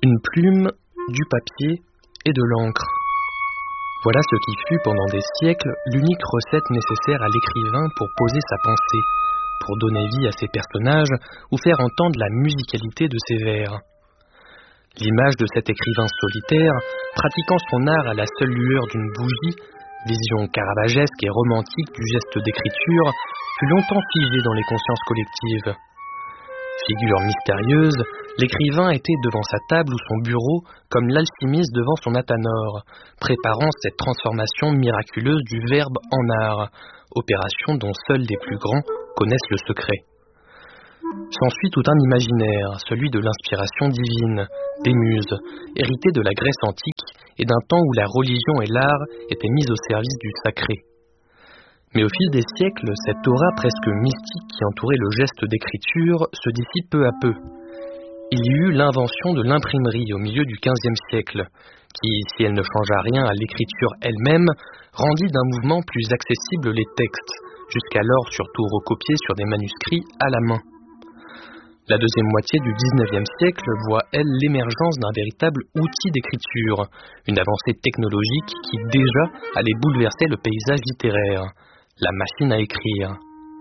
Une plume, du papier et de l'encre. Voilà ce qui fut pendant des siècles l'unique recette nécessaire à l'écrivain pour poser sa pensée, pour donner vie à ses personnages ou faire entendre la musicalité de ses vers. L'image de cet écrivain solitaire, pratiquant son art à la seule lueur d'une bougie, vision caravagesque et romantique du geste d'écriture, fut longtemps figée dans les consciences collectives. Figure mystérieuse, l'écrivain était devant sa table ou son bureau comme l'alchimiste devant son athanor, préparant cette transformation miraculeuse du verbe en art, opération dont seuls les plus grands connaissent le secret. S'ensuit tout un imaginaire, celui de l'inspiration divine, des muses, hérité de la Grèce antique et d'un temps où la religion et l'art étaient mis au service du sacré. Mais au fil des siècles, cette aura presque mystique qui entourait le geste d'écriture se dissipe peu à peu. Il y eut l'invention de l'imprimerie au milieu du XVe siècle, qui, si elle ne changea rien à l'écriture elle-même, rendit d'un mouvement plus accessible les textes, jusqu'alors surtout recopiés sur des manuscrits à la main. La deuxième moitié du XIXe siècle voit, elle, l'émergence d'un véritable outil d'écriture, une avancée technologique qui déjà allait bouleverser le paysage littéraire. La machine à écrire.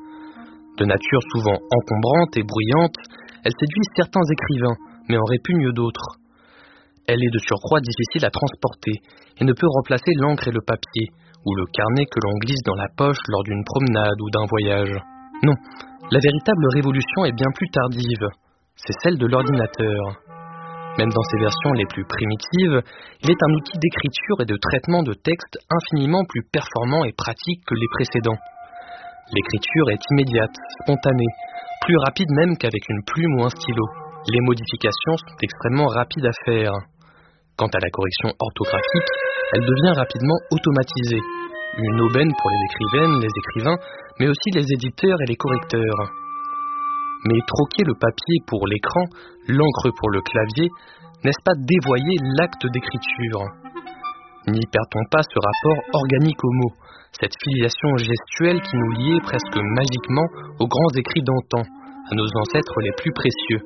De nature souvent encombrante et bruyante, elle séduit certains écrivains, mais en répugne d'autres. Elle est de surcroît difficile à transporter et ne peut remplacer l'encre et le papier, ou le carnet que l'on glisse dans la poche lors d'une promenade ou d'un voyage. Non, la véritable révolution est bien plus tardive. C'est celle de l'ordinateur. Même dans ses versions les plus primitives, il est un outil d'écriture et de traitement de texte infiniment plus performant et pratique que les précédents. L'écriture est immédiate, spontanée, plus rapide même qu'avec une plume ou un stylo. Les modifications sont extrêmement rapides à faire. Quant à la correction orthographique, elle devient rapidement automatisée. Une aubaine pour les écrivaines, les écrivains, mais aussi les éditeurs et les correcteurs. Mais troquer le papier pour l'écran, l'encre pour le clavier, n'est-ce pas dévoyer l'acte d'écriture? N'y perd-on pas ce rapport organique au mot, cette filiation gestuelle qui nous liait presque magiquement aux grands écrits d'antan, à nos ancêtres les plus précieux?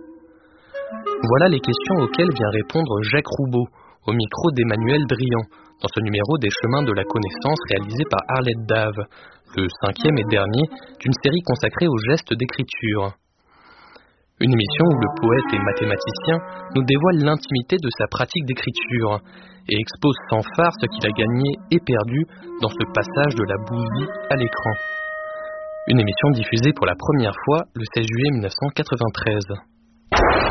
Voilà les questions auxquelles vient répondre Jacques Roubaud, au micro d'Emmanuel Drian, dans ce numéro des Chemins de la Connaissance réalisé par Arlette Dave, le 5e et dernier d'une série consacrée au geste d'écriture. Une émission où le poète et mathématicien nous dévoile l'intimité de sa pratique d'écriture et expose sans phare ce qu'il a gagné et perdu dans ce passage de la bouillie à l'écran. Une émission diffusée pour la première fois le 16 juillet 1993.